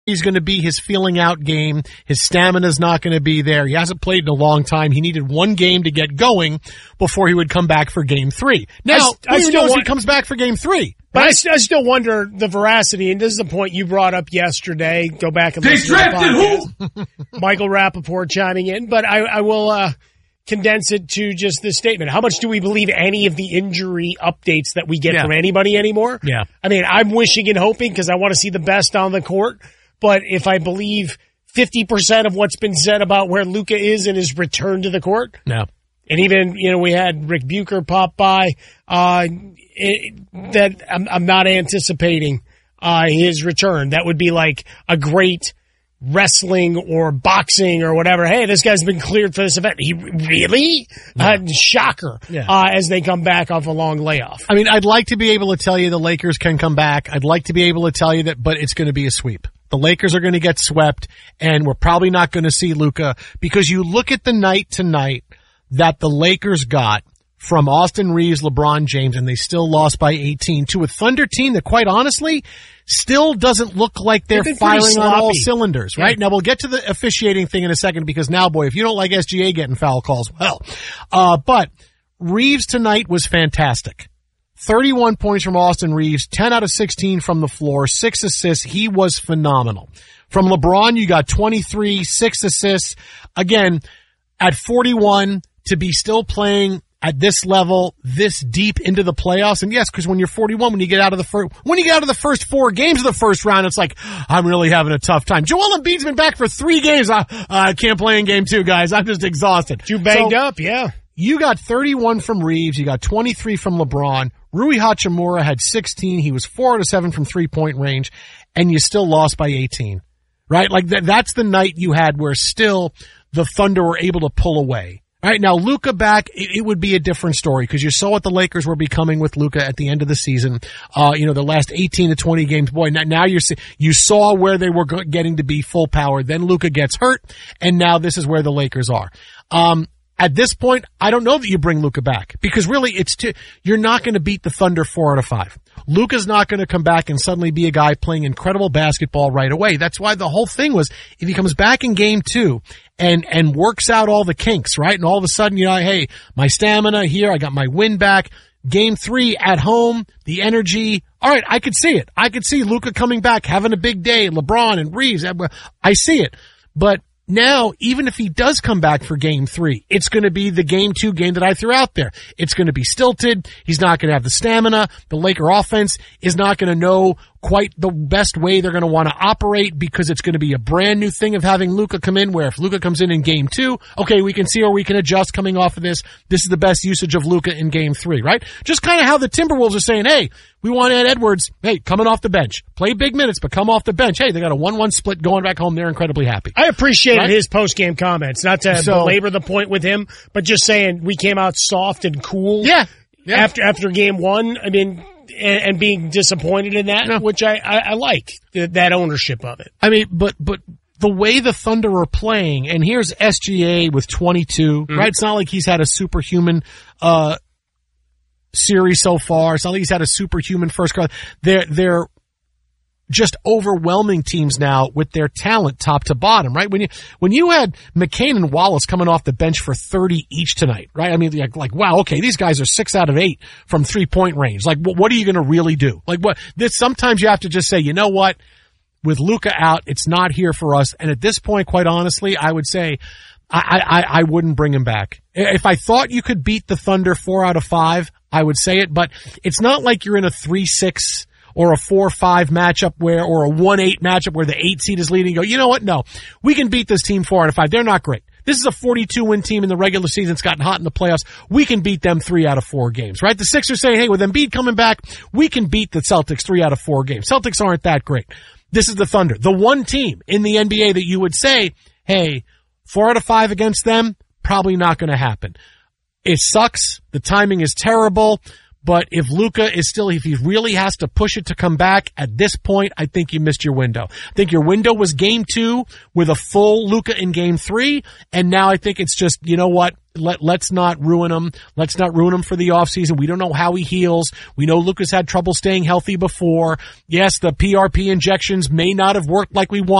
He's going to be his feeling out game. His stamina's not going to be there. He hasn't played in a long time. He needed one game to get going before he would come back for game 3. Now, I still knows he comes back for game 3. But I still wonder the veracity, and this is the point you brought up yesterday. Go back and listen to the podcast. Michael Rappaport chiming in. But I will condense it to just this statement. How much do we believe any of the injury updates that we get from anybody anymore? Yeah. I mean, I'm wishing and hoping because I want to see the best on the court. But if I believe 50% of what's been said about where Luka is in his return to the court. No. And even, we had Rick Bucher pop by, that I'm not anticipating, his return. That would be like a great wrestling or boxing or whatever. Hey, this guy's been cleared for this event. He really? Shocker. As they come back off a long layoff. I mean, I'd like to be able to tell you the Lakers can come back. I'd like to be able to tell you that, but it's going to be a sweep. The Lakers are going to get swept, and we're probably not going to see Luka because you look at the night tonight that the Lakers got from Austin Reeves, LeBron James, and they still lost by 18 to a Thunder team that, quite honestly, still doesn't look like they're firing on all cylinders, right? Now, we'll get to the officiating thing in a second because now, boy, if you don't like SGA getting foul calls, well. But Reeves tonight was fantastic. 31 points from Austin Reeves, 10 out of 16 from the floor, 6 assists. He was phenomenal. From LeBron, you got 23, 6 assists. Again, at 41, to be still playing at this level, this deep into the playoffs. And yes, because when you're 41, when you get out of the first 4 games of the first round, it's like, I'm really having a tough time. Joel Embiid's been back for 3 games. I can't play in game 2, guys. I'm just exhausted. Too banged up, yeah. You got 31 from Reeves. You got 23 from LeBron. Rui Hachimura had 16. He was 4 out of 7 from 3-point range, and you still lost by 18, right? Like that's the night you had where still the Thunder were able to pull away. All right, now Luka back, it would be a different story because you saw what the Lakers were becoming with Luka at the end of the season. The last 18 to 20 games. Boy, now you saw where they were getting to be full power. Then Luka gets hurt, and now this is where the Lakers are. At this point, I don't know that you bring Luka back because really you're not going to beat the Thunder 4 out of 5. Luka's not going to come back and suddenly be a guy playing incredible basketball right away. That's why the whole thing was if he comes back in game 2 and works out all the kinks, right? And all of a sudden, hey, my stamina here, I got my win back. Game 3 at home, the energy. All right, I could see it. I could see Luka coming back, having a big day, LeBron and Reeves. I see it. But now, even if he does come back for game 3, it's going to be the game 2 game that I threw out there. It's going to be stilted. He's not going to have the stamina. The Laker offense is not going to know quite the best way they're going to want to operate because it's going to be a brand new thing of having Luka come in where if Luka comes in game 2, okay, we can see or we can adjust coming off of this. This is the best usage of Luka in game 3, right? Just kind of how the Timberwolves are saying, hey, we want Ed Edwards, hey, coming off the bench. Play big minutes, but come off the bench. Hey, they got a 1-1 split going back home. They're incredibly happy. I appreciated his post-game comments. Not to belabor the point with him, but just saying we came out soft and cool. Yeah. After game 1, I mean, and being disappointed in that, which I like, that ownership of it. I mean, but the way the Thunder are playing, and here's SGA with 22, right? It's not like he's had a superhuman series so far. It's not like he's had a superhuman first card. They're just overwhelming teams now with their talent top to bottom, right? When you had McCain and Wallace coming off the bench for 30 each tonight, right? I mean, like wow, okay, these guys are 6 out of 8 from 3-point range. Like, what are you going to really do? Like, sometimes you have to just say, you know what? With Luka out, it's not here for us. And at this point, quite honestly, I would say I wouldn't bring him back. If I thought you could beat the Thunder 4 out of 5, I would say it, but it's not like you're in a 3-6 or a 4-5 matchup or a 1-8 matchup where the 8 seed is leading. You go, you know what? No, we can beat this team 4 out of 5. They're not great. This is a 42-win team in the regular season. It's gotten hot in the playoffs. We can beat them 3 out of 4 games, right? The Sixers saying, hey, with Embiid coming back, we can beat the Celtics 3 out of 4 games. Celtics aren't that great. This is the Thunder, the one team in the NBA that you would say, hey, 4 out of 5 against them, probably not going to happen. It sucks. The timing is terrible. But if Luka is still, if he really has to push it to come back at this point, I think you missed your window. I think your window was game 2 with a full Luka in game 3. And now I think it's just, you know what? Let's not ruin him. Let's not ruin him for the offseason. We don't know how he heals. We know Luka's had trouble staying healthy before. Yes, the PRP injections may not have worked like we want.